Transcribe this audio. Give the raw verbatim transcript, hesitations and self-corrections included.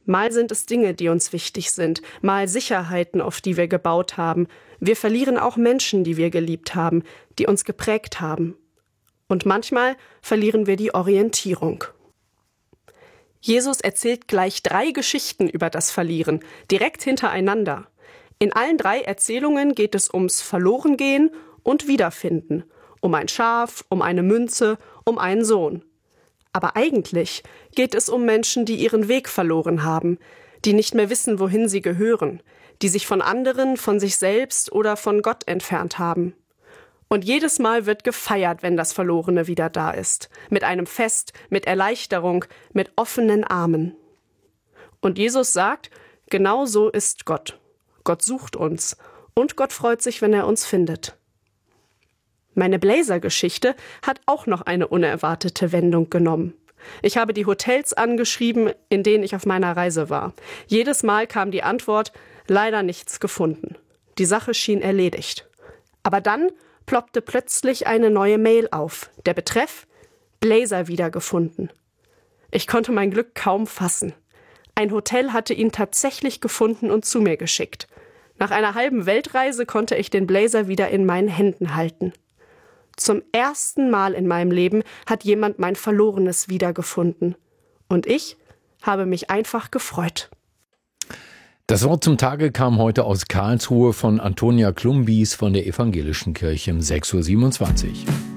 Mal sind es Dinge, die uns wichtig sind, mal Sicherheiten, auf die wir gebaut haben. Wir verlieren auch Menschen, die wir geliebt haben, die uns geprägt haben. Und manchmal verlieren wir die Orientierung. Jesus erzählt gleich drei Geschichten über das Verlieren, direkt hintereinander. In allen drei Erzählungen geht es ums Verlorengehen und Wiederfinden, um ein Schaf, um eine Münze, um einen Sohn. Aber eigentlich geht es um Menschen, die ihren Weg verloren haben, die nicht mehr wissen, wohin sie gehören, die sich von anderen, von sich selbst oder von Gott entfernt haben. Und jedes Mal wird gefeiert, wenn das Verlorene wieder da ist. Mit einem Fest, mit Erleichterung, mit offenen Armen. Und Jesus sagt, genau so ist Gott. Gott sucht uns. Und Gott freut sich, wenn er uns findet. Meine Blazer-Geschichte hat auch noch eine unerwartete Wendung genommen. Ich habe die Hotels angeschrieben, in denen ich auf meiner Reise war. Jedes Mal kam die Antwort, leider nichts gefunden. Die Sache schien erledigt. Aber dann ploppte plötzlich eine neue Mail auf. Der Betreff: Blazer wiedergefunden. Ich konnte mein Glück kaum fassen. Ein Hotel hatte ihn tatsächlich gefunden und zu mir geschickt. Nach einer halben Weltreise konnte ich den Blazer wieder in meinen Händen halten. Zum ersten Mal in meinem Leben hat jemand mein Verlorenes wiedergefunden. Und ich habe mich einfach gefreut. Das Wort zum Tage kam heute aus Karlsruhe von Antonia Klumbis von der Evangelischen Kirche um sechs Uhr siebenundzwanzig.